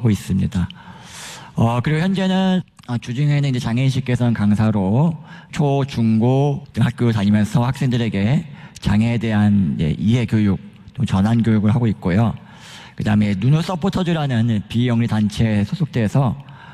하고 있습니다. 그리고 현재는 주중에는 이제 장애인식개선 강사로 초, 중고 등 학교 다니면서 학생들에게 장애에 대한 이해 교육, 또 전환 교육을 하고 있고요. 그 다음에 누누 서포터즈라는 비영리 단체에 소속돼서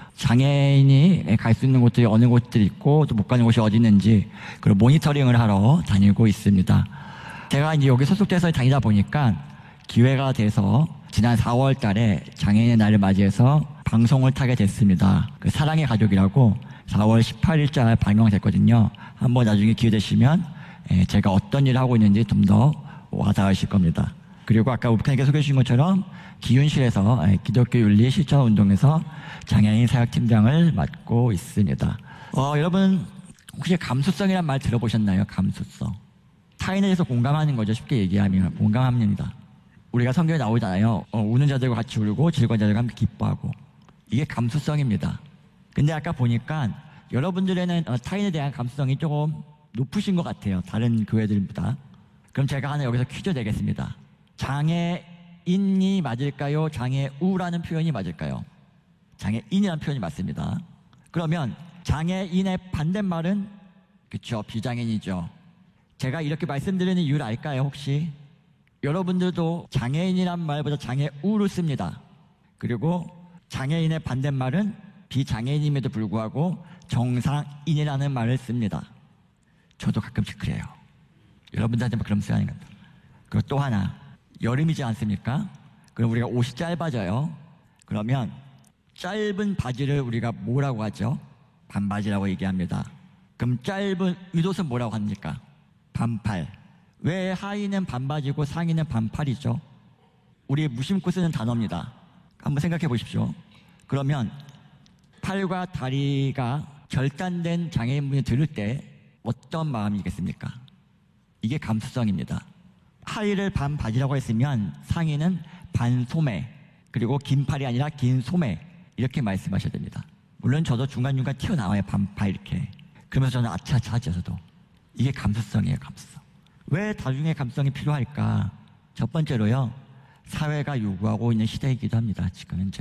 장애인이 갈 수 있는 곳들이 어느 곳들이 있고 또 못 가는 곳이 어디 있는지 그걸 모니터링을 하러 다니고 있습니다. 제가 이제 여기 소속돼서 다니다 보니까 기회가 돼서 지난 4월 달에 장애인의 날을 맞이해서 방송을 타게 됐습니다. 그 사랑의 가족이라고 4월 18일자 방영됐거든요. 한번 나중에 기회 되시면 제가 어떤 일을 하고 있는지 좀 더 와닿으실 겁니다. 그리고 아까 우붓님께 소개해 주신 것처럼 기윤실에서 기독교 윤리 실천 운동에서 장애인 사역팀장을 맡고 있습니다. 여러분 혹시 감수성이란 말 들어보셨나요? 감수성. 타인에 대해서 공감하는 거죠. 쉽게 얘기하면 공감합니다. 우리가 성경에 나오잖아요. 우는 자들과 같이 울고 즐거운 자들과 함께 기뻐하고. 이게 감수성입니다. 근데 아까 보니까 여러분들에는 타인에 대한 감수성이 조금 높으신 것 같아요. 다른 교회들보다. 그럼 제가 하나 여기서 퀴즈 내겠습니다. 장애인이 맞을까요? 장애우라는 표현이 맞을까요? 장애인이라는 표현이 맞습니다. 그러면 장애인의 반대말은 그렇죠. 비장애인이죠. 제가 이렇게 말씀드리는 이유를 알까요? 혹시? 여러분들도 장애인이란 말보다 장애우를 씁니다. 그리고 장애인의 반대말은 비장애인임에도 불구하고 정상인이라는 말을 씁니다. 저도 가끔씩 그래요. 여러분들한테 그럼 써야 하는 겁니다. 그리고 또 하나, 여름이지 않습니까? 그럼 우리가 옷이 짧아져요. 그러면 짧은 바지를 우리가 뭐라고 하죠? 반바지라고 얘기합니다. 그럼 짧은 윗옷은 뭐라고 합니까? 반팔. 왜 하의는 반바지고 상의는 반팔이죠? 우리 무심코 쓰는 단어입니다. 한번 생각해 보십시오. 그러면 팔과 다리가 절단된 장애인분이 들을 때 어떤 마음이겠습니까? 이게 감수성입니다. 하의를 반바지라고 했으면 상의는 반소매, 그리고 긴 팔이 아니라 긴 소매, 이렇게 말씀하셔야 됩니다. 물론 저도 중간중간 튀어나와요. 반팔 이렇게. 그러면서 저는 아차아차 하죠. 저도. 이게 감수성이에요. 감수성. 왜 다중의 감수성이 필요할까? 첫 번째로요, 사회가 요구하고 있는 시대이기도 합니다. 지금 현재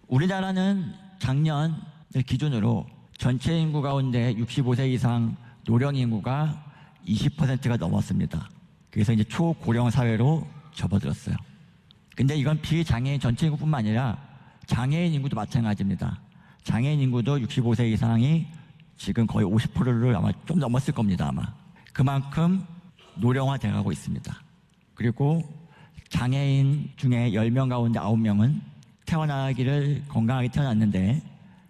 우리나라는 작년을 기준으로 전체 인구 가운데 65세 이상 노령 인구가 20%가 넘었습니다. 그래서 이제 초고령 사회로 접어들었어요. 근데 이건 비장애인 전체 인구뿐만 아니라 장애인 인구도 마찬가지입니다. 장애인 인구도 65세 이상이 지금 거의 50%를 아마 좀 넘었을 겁니다. 아마 그만큼 노령화돼 가고 있습니다. 그리고 장애인 중에 10명 가운데 9명은 태어나기를 건강하게 태어났는데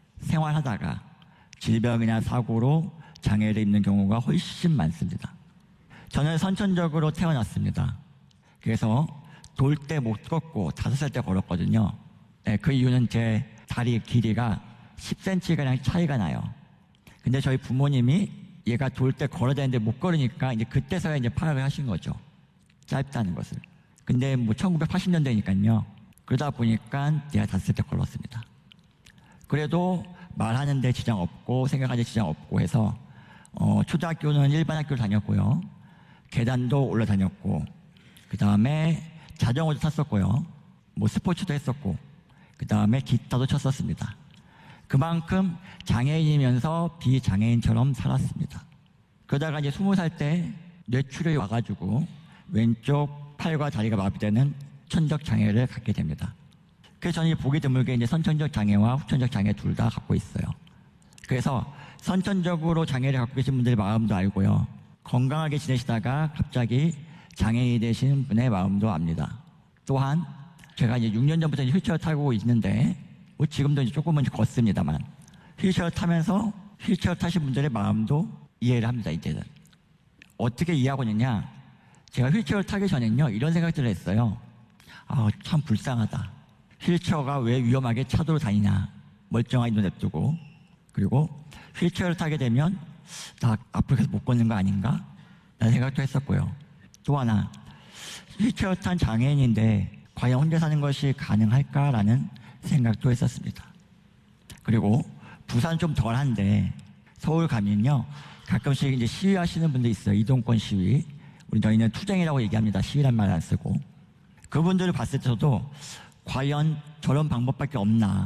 생활하다가 질병이나 사고로 장애를 입는 경우가 훨씬 많습니다. 저는 선천적으로 태어났습니다. 그래서 돌 때 못 걷고 5살 때 걸었거든요. 그 이유는 제 다리 길이가 10cm가량 차이가 나요. 근데 저희 부모님이 얘가 돌 때 걸어야 되는데 못 걸으니까 이제 그때서야 이제 파악을 하신 거죠. 짧다는 것을. 근데 뭐 1980년대니까요. 그러다 보니까 내가 5살 때 걸었습니다. 그래도 말하는데 지장 없고 생각하는데 지장 없고 해서 초등학교는 일반 학교를 다녔고요. 계단도 올라다녔고, 그 다음에 자전거도 탔었고요. 뭐 스포츠도 했었고, 그 다음에 기타도 쳤었습니다. 그만큼 장애인이면서 비장애인처럼 살았습니다. 그러다가 이제 20살 때 뇌출혈이 와가지고 왼쪽 팔과 다리가 마비되는 후천적 장애를 갖게 됩니다. 그래서 저는 보기 드물게 이제 선천적 장애와 후천적 장애 둘 다 갖고 있어요. 그래서 선천적으로 장애를 갖고 계신 분들의 마음도 알고요. 건강하게 지내시다가 갑자기 장애인이 되신 분의 마음도 압니다. 또한 제가 이제 6년 전부터 휠체어 타고 있는데 뭐 지금도 이제 조금은 걷습니다만 휠체어 타면서 휠체어 타신 분들의 마음도 이해를 합니다. 이제는 어떻게 이해하고 있느냐, 제가 휠체어를 타기 전에는요 이런 생각들을 했어요. 참 불쌍하다. 휠체어가 왜 위험하게 차도로 다니냐, 멀쩡한 눈 냅두고. 그리고 휠체어를 타게 되면 나 앞으로 계속 못 걷는 거 아닌가? 라는 생각도 했었고요. 또 하나, 휠체어 탄 장애인인데 과연 혼자 사는 것이 가능할까라는 생각도 했었습니다. 그리고 부산 좀 덜한데 서울 가면요 가끔씩 이제 시위하시는 분들 있어요. 이동권 시위. 저희는 투쟁이라고 얘기합니다. 시위란 말 안 쓰고. 그분들을 봤을 때도 과연 저런 방법밖에 없나.